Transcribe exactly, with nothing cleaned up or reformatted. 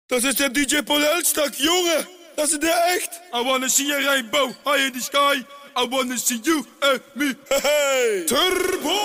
Das ist der D J Paul Elstak, Junge! Das ist der echt! I wanna see a rainbow high in the sky. I wanna see you and me. Hey! Turbo!